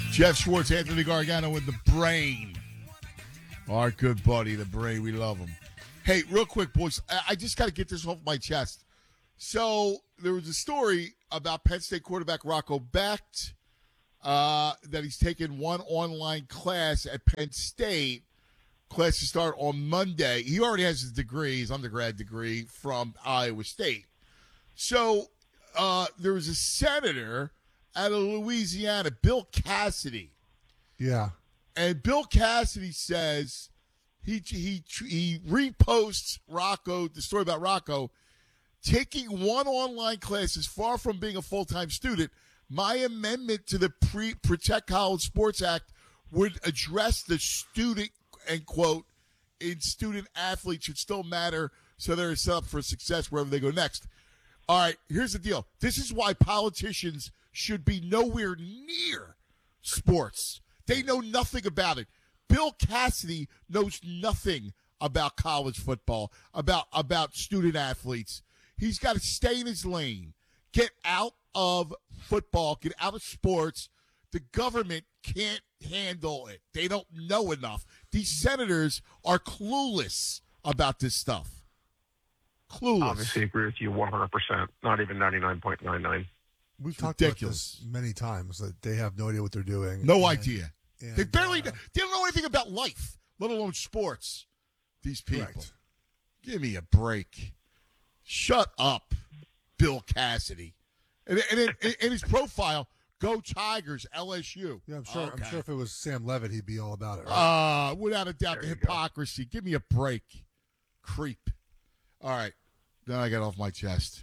Jeff Schwartz, Anthony Gargano with the Brain. Our good buddy, the Brain. We love him. Hey, real quick, boys. I just got to get this off my chest. So there was a story about Penn State quarterback Rocco Becht that he's taken one online class at Penn State. Classes start on Monday. He already has his degree, his undergrad degree from Iowa State. So there was a senator out of Louisiana, Bill Cassidy. Yeah. And Bill Cassidy says he reposts Rocco, the story about Rocco, taking one online class is far from being a full-time student. My amendment to the Protect College Sports Act would address the student, end quote, in student athletes should still matter so they're set up for success wherever they go next. All right, here's the deal. This is why politicians should be nowhere near sports. They know nothing about it. Bill Cassidy knows nothing about college football, about student athletes. He's got to stay in his lane. Get out of football. Get out of sports. The government can't handle it. They don't know enough. These senators are clueless about this stuff. Clueless. Obviously agree with you 100%. Not even 99.99. We've talked about this many times, that they have no idea what they're doing. No idea. They barely they don't know anything about life, let alone sports. These people. Correct. Give me a break. Shut up, Bill Cassidy. And in his profile, go Tigers, LSU. Yeah, I'm sure. Okay. I'm sure if it was Sam Levitt, he'd be all about it. Right? Without a doubt, the hypocrisy. Give me a break, creep. All right, then I got off my chest.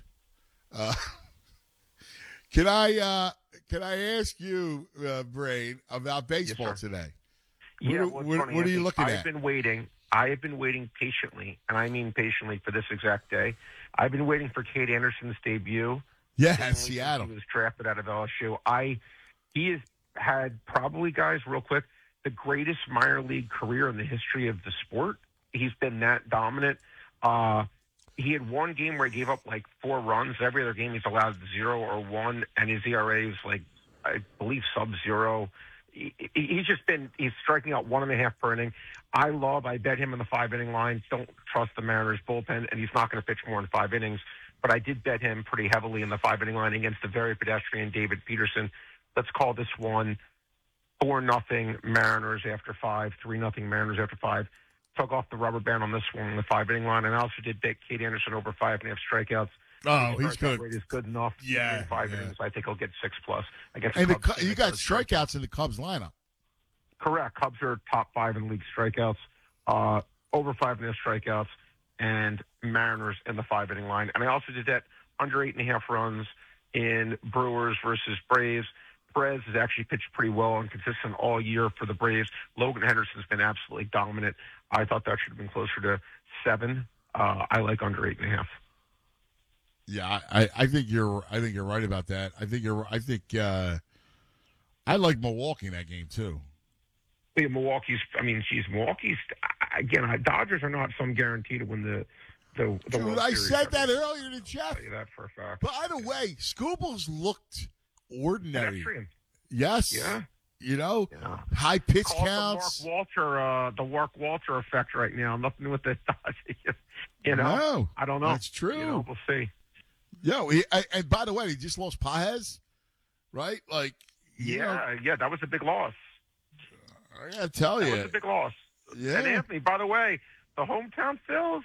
Can I ask you, Brain, about baseball today? Yeah, what are you looking at? I have been waiting patiently, and I mean patiently, for this exact day. I've been waiting for Cade Anderson's debut. Yeah, Seattle. He was drafted out of LSU. He has had probably, guys, real quick, the greatest minor league career in the history of the sport. He's been that dominant. He had one game where he gave up like 4 runs. Every other game he's allowed 0 or 1, and his ERA is like, I believe, sub-0. He's striking out 1.5 per inning. I bet him in the 5-inning line. Don't trust the Mariners bullpen, and he's not going to pitch more than 5 innings. But I did bet him pretty heavily in the 5-inning line against the very pedestrian David Peterson. Let's call this one 4-0 Mariners after 5, 3-0 Mariners after 5. Took off the rubber band on this one in the 5-inning line, and I also did bet Cade Anderson over 5.5 strikeouts. Oh, he's good. Rate is good enough. Yeah, in 5 innings. I think he'll get 6+. I guess. And you got strikeouts in the Cubs lineup. Correct. Cubs are top 5 in league strikeouts, over 5.5 strikeouts, and Mariners in the 5-inning line. And I also did that under 8.5 runs in Brewers versus Braves. Perez has actually pitched pretty well and consistent all year for the Braves. Logan Henderson's been absolutely dominant. I thought that should have been closer to 7. I like under 8.5. Yeah, I think you're right about that. I like Milwaukee in that game too. Yeah, Milwaukee's again. Dodgers are not some guarantee to win the World I Series. said that earlier to Jeff. I'll tell you that for a fact. By the way, Skubals looked ordinary. Pedestrian. Yes. Yeah. High pitch Call counts. The Mark Walter effect right now. Nothing with the Dodgers. No, I don't know. That's true. We'll see. And by the way, he just lost Paez, right? Like, yeah, that was a big loss. I gotta tell you, that was a big loss. Yeah. And Anthony, by the way, the hometown Phils.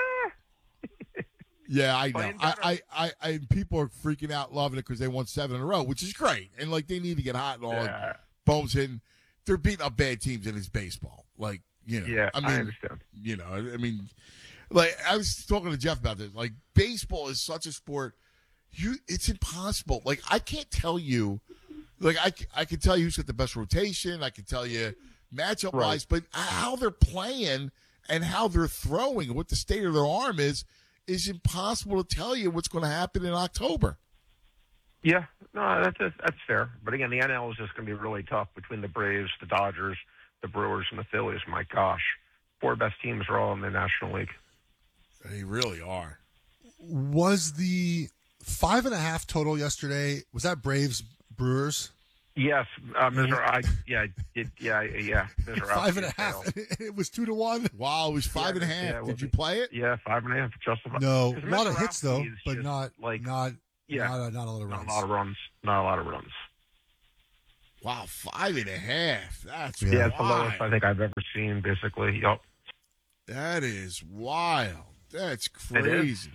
Yeah, I know. I people are freaking out, loving it because they won 7 in a row, which is great. And like they need to get hot and all. Yeah. Bones in. They're beating up bad teams in his baseball. Like, Yeah, I understand. Like I was talking to Jeff about this. Like baseball is such a sport. It's impossible. Like I can't tell you. Like I can tell you who's got the best rotation. I can tell you matchup wise, but how they're playing and how they're throwing and what the state of their arm is impossible to tell you what's going to happen in October. Yeah, no, that's fair. But again, the NL is just going to be really tough between the Braves, the Dodgers, the Brewers, and the Phillies. My gosh, 4 best teams are all in the National League. They really are. Was the 5.5 total yesterday? Was that Braves Brewers? Yes, Mr. Yeah. Mr. 5.5. It was 2-1. Wow, it was 5.5. Yeah, Did you play it? Yeah, 5.5. Justified. No, a 'Cause lot Mr. of hits though, Ralphie is but just, not like not yeah, not a lot of runs. Not a lot of runs. Not a lot of runs. Wow, 5.5. That's Yeah, it's the wild. lowest I think I've ever seen. Basically, yep. That is wild. That's It is. crazy.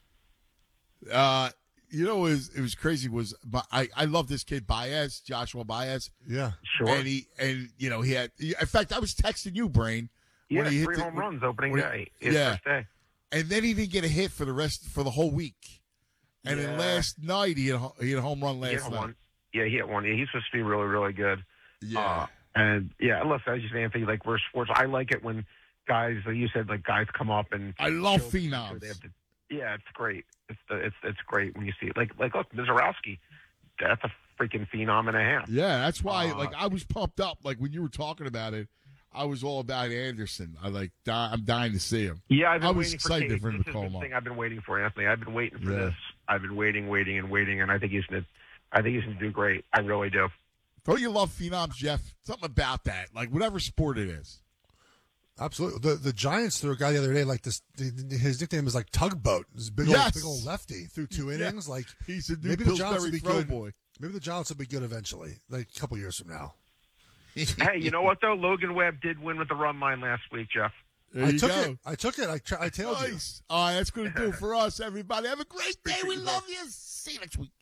You know, it was crazy. I love this kid Baez, Joshua Baez, Yeah. Sure. and he had. In fact, I was texting you, Brain. Yeah, when he hit 3 home runs opening when day. His yeah. first day. And then he didn't get a hit for the whole week. And then Yeah. last night he had a home run He hit last night. one. Yeah, he hit one. Yeah, he's supposed to be really, really good. Yeah. And yeah, listen, I just Anthony, like we're sports. I like it when guys, like you said, like guys come up and I love show people phenoms. they have to- yeah, it's great. It's great when you see it. Like look, Mizorowski, that's a freaking phenom and a half. Yeah, that's why. I was pumped up. Like when you were talking about it, I was all about Anderson. I'm dying to see him. Yeah, I've been I was waiting excited for Cage. for him This to is call the him up. thing I've been waiting for, Anthony. I've been waiting for Yeah. this. I've been waiting, and I think he's gonna do great. I really do. Don't you love phenoms, Jeff? Something about that, like whatever sport it is. Absolutely. The Giants threw a guy the other day like this. His nickname is like Tugboat. This big old lefty through 2 innings. Like He's a new maybe the Giants Pillsbury will be throw good. boy. Maybe the Giants will be good eventually, like a couple years from now. Hey, you know what though? Logan Webb did win with the run line last week, Jeff. There I you took go. it. I tailed you. Nice. All right, that's going to do it for us, everybody. Have a great day. We love you. See you next week.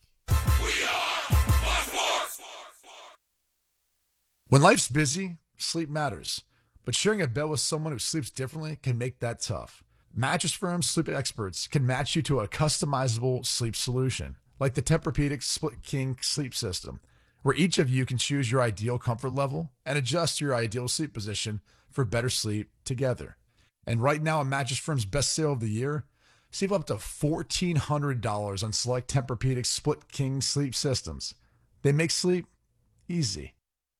When life's busy, sleep matters. But sharing a bed with someone who sleeps differently can make that tough. Mattress Firm's sleep experts can match you to a customizable sleep solution, like the Tempur-Pedic Split King sleep system, where each of you can choose your ideal comfort level and adjust your ideal sleep position for better sleep together. And right now, at Mattress Firm's best sale of the year, save up to $1,400 on select Tempur-Pedic Split King sleep systems. They make sleep easy.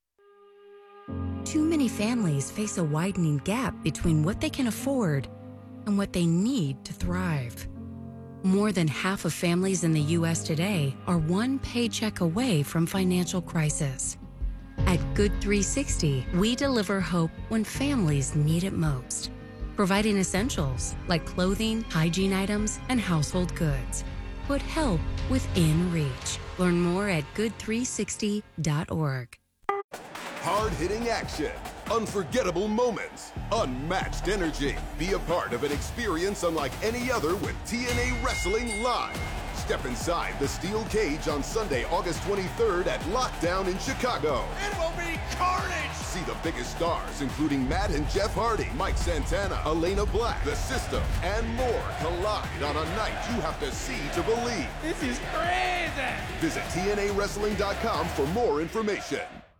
Too many families face a widening gap between what they can afford and what they need to thrive. More than half of families in the U.S. today are one paycheck away from financial crisis. At Good 360, we deliver hope when families need it most, providing essentials like clothing, hygiene items, and household goods. Put help within reach. Learn more at good360.org. Hard-hitting action, unforgettable moments, unmatched energy. Be a part of an experience unlike any other with TNA Wrestling Live. Step inside the steel cage on Sunday, August 23rd at Lockdown in Chicago. It will be carnage! See the biggest stars, including Matt and Jeff Hardy, Mike Santana, Elena Black, The System, and more collide on a night you have to see to believe. This is crazy! Visit TNAWrestling.com for more information.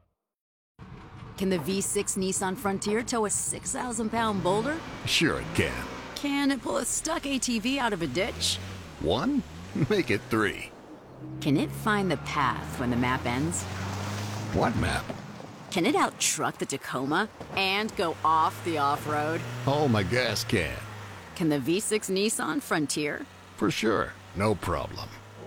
Can the V6 Nissan Frontier tow a 6,000-pound boulder? Sure it can. Can it pull a stuck ATV out of a ditch? 1? Make it 3. Can it find the path when the map ends? What map? Can it out-truck the Tacoma and go off the off-road? Oh, my gas can. Can the V6 Nissan Frontier? For sure. No problem.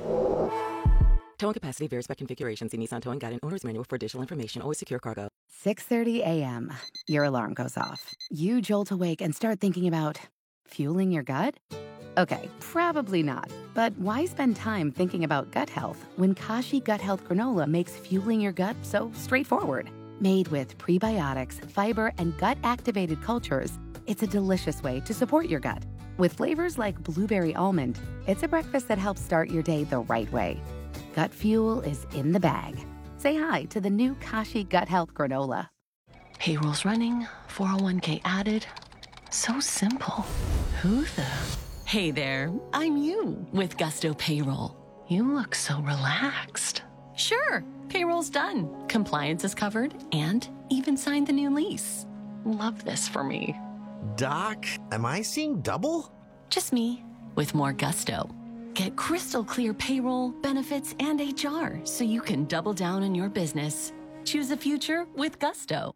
Towing capacity varies by configuration. See Nissan Towing Guide and Owner's Manual for additional information. Always secure cargo. 6:30 a.m. Your alarm goes off. You jolt awake and start thinking about fueling your gut? Okay, probably not. But why spend time thinking about gut health when Kashi Gut Health Granola makes fueling your gut so straightforward? Made with prebiotics, fiber, and gut-activated cultures, it's a delicious way to support your gut. With flavors like blueberry almond, it's a breakfast that helps start your day the right way. Gut fuel is in the bag. Say hi to the new Kashi Gut Health Granola. Payroll's running, 401k added. So simple. Who the? Hey there, I'm you with Gusto Payroll. You look so relaxed. Sure, payroll's done. Compliance is covered and even signed the new lease. Love this for me. Doc, am I seeing double? Just me with more Gusto. Get crystal clear payroll, benefits, and HR so you can double down on your business. Choose a future with Gusto.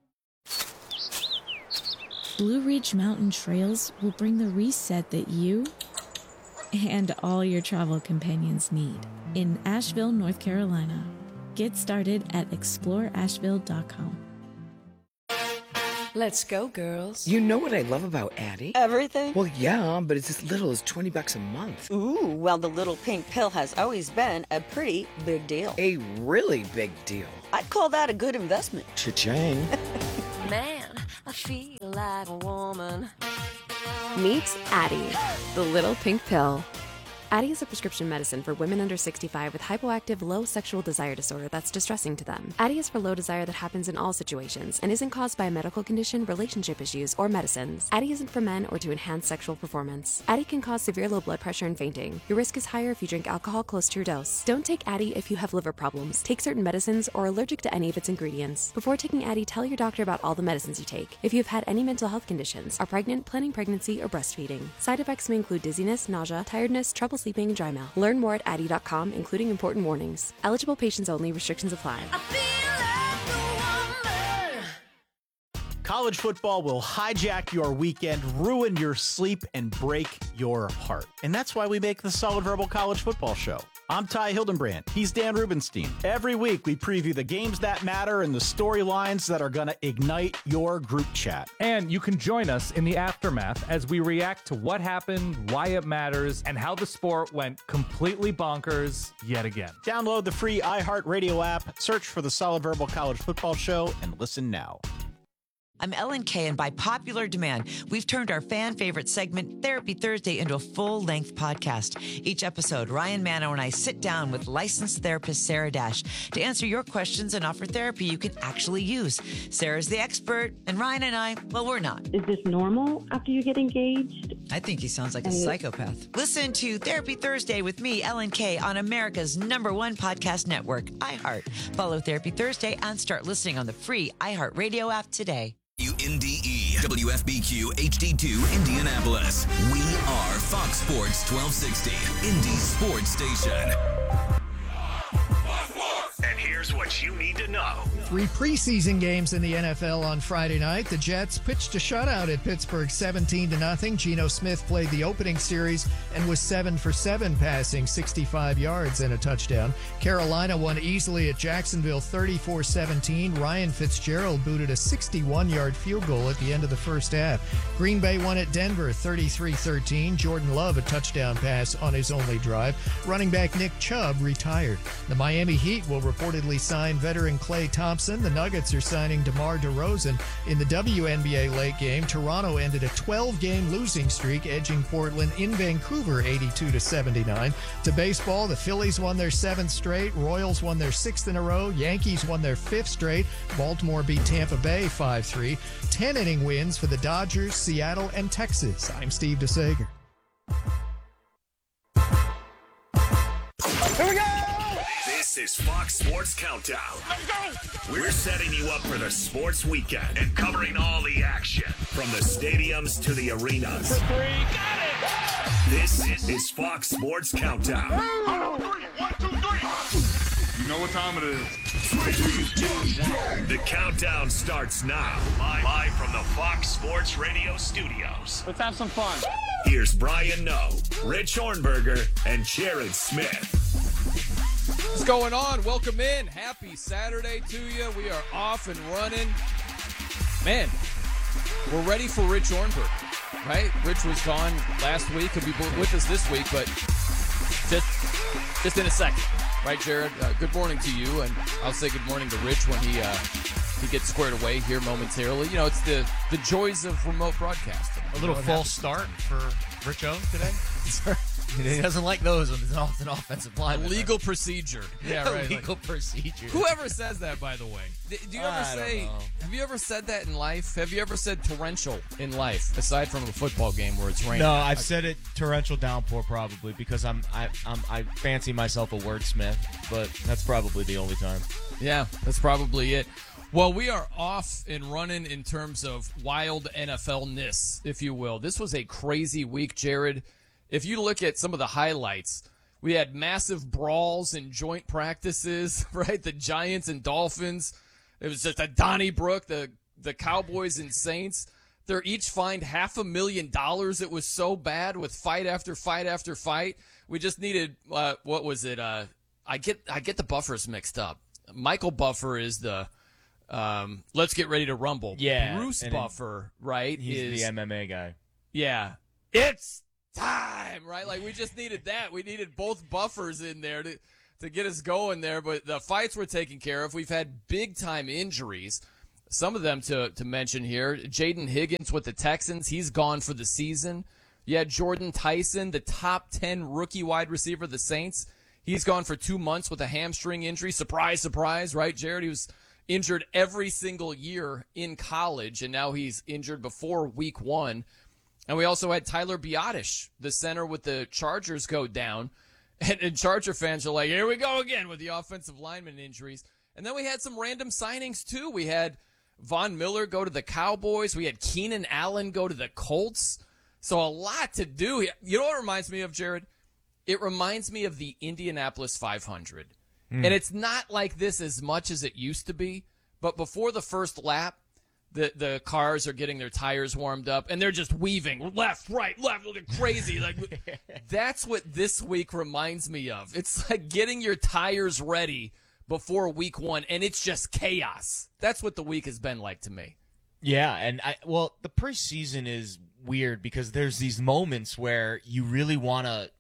Blue Ridge Mountain Trails will bring the reset that you and all your travel companions need in Asheville, North Carolina. Get started at exploreasheville.com. Let's go, girls. You know what I love about Addie? Everything? Well, yeah, but it's as little as $20 a month. Ooh, well, the little pink pill has always been a pretty big deal. A really big deal. I'd call that a good investment. Cha-ching. Man, I feel like a woman. Meet Addie, the little pink pill. Addie is a prescription medicine for women under 65 with hypoactive low sexual desire disorder that's distressing to them. Addie is for low desire that happens in all situations and isn't caused by a medical condition, relationship issues, or medicines. Addie isn't for men or to enhance sexual performance. Addie can cause severe low blood pressure and fainting. Your risk is higher if you drink alcohol close to your dose. Don't take Addie if you have liver problems, take certain medicines, or are allergic to any of its ingredients. Before taking Addie, tell your doctor about all the medicines you take. If you've had any mental health conditions, are pregnant, planning pregnancy, or breastfeeding. Side effects may include dizziness, nausea, tiredness, trouble sleeping, and dry mouth. Learn more at Addie.com, including important warnings. Eligible patients only. Restrictions apply. College football will hijack your weekend, ruin your sleep, and break your heart. And that's why we make the Solid Verbal College Football Show. I'm Ty Hildenbrand. He's Dan Rubenstein. Every week, we preview the games that matter and the storylines that are going to ignite your group chat. And you can join us in the aftermath as we react to what happened, why it matters, and how the sport went completely bonkers yet again. Download the free iHeartRadio app, search for the Solid Verbal College Football Show, and listen now. I'm Ellen Kay, and by popular demand, we've turned our fan-favorite segment, Therapy Thursday, into a full-length podcast. Each episode, Ryan Manno and I sit down with licensed therapist Sarah Dash to answer your questions and offer therapy you can actually use. Sarah's the expert, and Ryan and I, well, we're not. Is this normal after you get engaged? I think he sounds like a psychopath. Listen to Therapy Thursday with me, Ellen Kay, on America's #1 podcast network, iHeart. Follow Therapy Thursday and start listening on the free iHeartRadio app today. WNDE, WFBQ HD2 Indianapolis. We are Fox Sports 1260, Indy's sports station. And here's what you need to know. 3 preseason games in the NFL on Friday night. The Jets pitched a shutout at Pittsburgh 17-0. Geno Smith played the opening series and was 7 for 7 passing, 65 yards and a touchdown. Carolina won easily at Jacksonville 34-17. Ryan Fitzgerald booted a 61-yard field goal at the end of the first half. Green Bay won at Denver 33-13. Jordan Love a touchdown pass on his only drive. Running back Nick Chubb retired. The Miami Heat will reportedly sign veteran Klay Thompson. The Nuggets are signing DeMar DeRozan. In the WNBA late game, Toronto ended a 12-game losing streak, edging Portland in Vancouver 82-79. To baseball, the Phillies won their 7th straight. Royals won their 6th in a row. Yankees won their 5th straight. Baltimore beat Tampa Bay 5-3. 10-inning wins for the Dodgers, Seattle, and Texas. I'm Steve DeSager. Here we go! This is Fox Sports Countdown. Let's go! We're setting you up for the sports weekend and covering all the action from the stadiums to the arenas. For 3, got it! This is Fox Sports Countdown. 1, 2, 3. You know what time it is. The countdown starts now. Live from the Fox Sports Radio studios. Let's have some fun. Here's Brian Noe, Rich Hornberger, and Jared Smith. What's going on? Welcome in. Happy Saturday to you. We are off and running. Man, we're ready for Rich Hornberger, right? Rich was gone last week. He'll be with us this week, but just in a second. Right, Jared? Good morning to you, and I'll say good morning to Rich when he gets squared away here momentarily. You know, it's the joys of remote broadcasting. A little false start for Rich O today. He doesn't like those when it's an offensive line. Legal procedure. Yeah, right. Legal procedure. Whoever says that, by the way. Do you ever say, have you ever said that in life? Have you ever said torrential in life, aside from a football game where it's raining? No, I've said it torrential downpour probably because I fancy myself a wordsmith, but that's probably the only time. Yeah, that's probably it. Well, we are off and running in terms of wild NFL-ness, if you will. This was a crazy week, Jared. If you look at some of the highlights, we had massive brawls and joint practices, right? The Giants and Dolphins. It was just a Donnybrook, the Cowboys and Saints. They're each fined $500,000. It was so bad with fight after fight after fight. We just needed, what was it? I get the buffers mixed up. Michael Buffer is the let's get ready to rumble. Yeah. Bruce Buffer, right? He's the MMA guy. Yeah. It's time, right? Like, we just needed that. We needed both Buffers in there to get us going there. But the fights were taken care of. We've had big-time injuries. Some of them to mention here. Jaden Higgins with the Texans. He's gone for the season. You had Jordan Tyson, the top 10 rookie wide receiver of the Saints. He's gone for 2 months with a hamstring injury. Surprise, surprise, right, Jared? He was injured every single year in college, and now he's injured before week 1. And we also had Tyler Biadasz, the center with the Chargers, go down. And Charger fans are like, here we go again with the offensive lineman injuries. And then we had some random signings, too. We had Von Miller go to the Cowboys. We had Keenan Allen go to the Colts. So a lot to do. You know what it reminds me of, Jared? It reminds me of the Indianapolis 500. And it's not like this as much as it used to be. But before the first lap, the cars are getting their tires warmed up, and they're just weaving left, right, left, looking crazy. Like, that's what this week reminds me of. It's like getting your tires ready before week 1, and it's just chaos. That's what the week has been like to me. Yeah, and the preseason is weird because there's these moments where you really want to,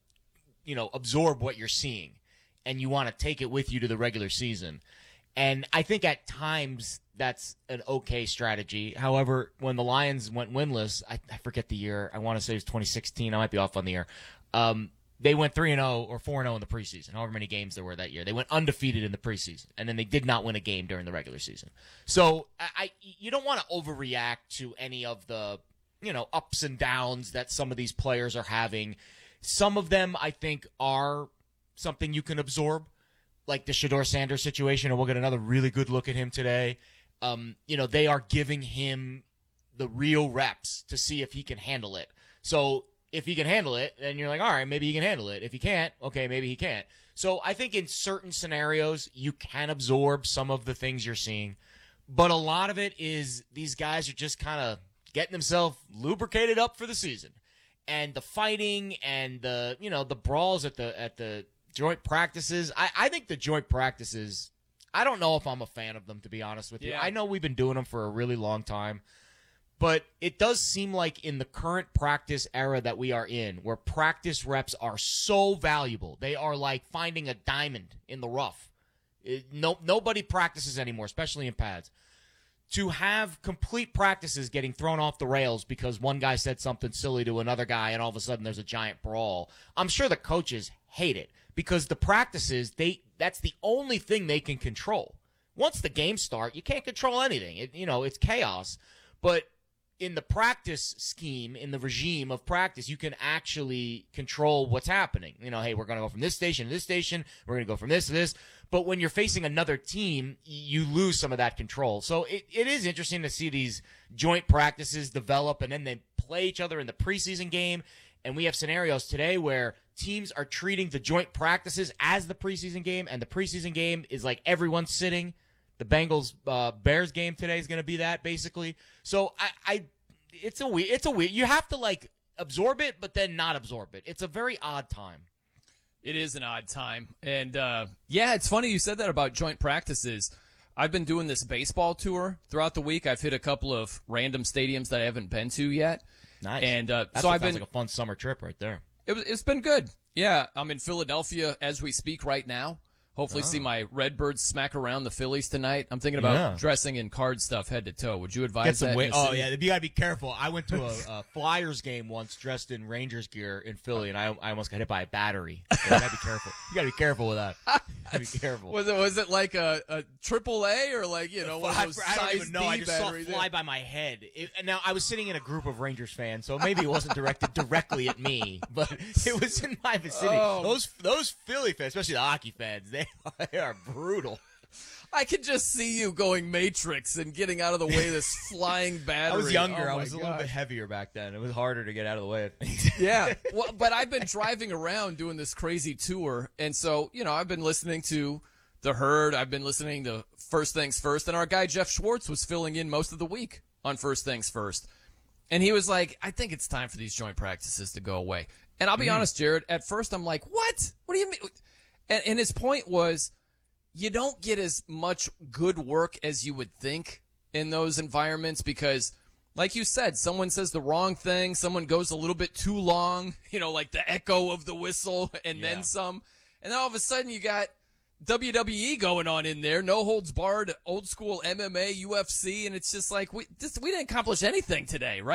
absorb what you're seeing, and you want to take it with you to the regular season. And I think at times that's an okay strategy. However, when the Lions went winless, I forget the year. I want to say it was 2016. I might be off on the year. They went 3-0 or 4-0 in the preseason, however many games there were that year. They went undefeated in the preseason, and then they did not win a game during the regular season. So you don't want to overreact to any of the ups and downs that some of these players are having. Some of them, I think, are something you can absorb, like the Shedeur Sanders situation, and we'll get another really good look at him today. They are giving him the real reps to see if he can handle it. So if he can handle it, then you're like, all right, maybe he can handle it. If he can't, okay, maybe he can't. So I think in certain scenarios, you can absorb some of the things you're seeing. But a lot of it is these guys are just kind of getting themselves lubricated up for the season. And the fighting and the brawls at the joint practices. I think the joint practices, I don't know if I'm a fan of them, to be honest with you. I know we've been doing them for a really long time, but it does seem like in the current practice era that we are in, where practice reps are so valuable, they are like finding a diamond in the rough. Nobody practices anymore, especially in pads. To have complete practices getting thrown off the rails because one guy said something silly to another guy and all of a sudden there's a giant brawl, I'm sure the coaches hate it. Because the practices, that's the only thing they can control. Once the games start, you can't control anything. It's chaos. But in the practice scheme, in the regime of practice, you can actually control what's happening. Hey, we're going to go from this station to this station. We're going to go from this to this. But when you're facing another team, you lose some of that control. So it is interesting to see these joint practices develop, and then they play each other in the preseason game. And we have scenarios today where teams are treating the joint practices as the preseason game, and the preseason game is like everyone's sitting. The Bengals Bears game today is going to be that, basically. So it's a weird. You have to absorb it, but then not absorb it. It's a very odd time. It is an odd time, and it's funny you said that about joint practices. I've been doing this baseball tour throughout the week. I've hit a couple of random stadiums that I haven't been to yet. Nice. And that sounds like a fun summer trip right there. It's been good. Yeah, I'm in Philadelphia as we speak right now. Hopefully see my Redbirds smack around the Phillies tonight. I'm thinking about dressing in card stuff head to toe. Would you advise that? You got to be careful. I went to a Flyers game once dressed in Rangers gear in Philly, and I almost got hit by a battery. So you got to be careful. You got to be careful with that. Be careful. Was it like a AAA or one of those I don't even know. I just saw it fly by my head. Now I was sitting in a group of Rangers fans, so maybe it wasn't directed directly at me, but it was in my vicinity. Oh. Those Philly fans, especially the hockey fans, they are brutal. I could just see you going Matrix and getting out of the way of this flying battery. I was younger. I was a little bit heavier back then. It was harder to get out of the way of things. Yeah. Well, but I've been driving around doing this crazy tour. And so, I've been listening to The Herd. I've been listening to First Things First. And our guy Jeff Schwartz was filling in most of the week on First Things First. And he was like, I think it's time for these joint practices to go away. And I'll be honest, Jared, at first I'm like, what? What do you mean? And his point was, you don't get as much good work as you would think in those environments because, like you said, someone says the wrong thing, someone goes a little bit too long, like the echo of the whistle and then some. And then all of a sudden you got WWE going on in there, no holds barred, old school MMA, UFC, and it's just like we didn't accomplish anything today, right?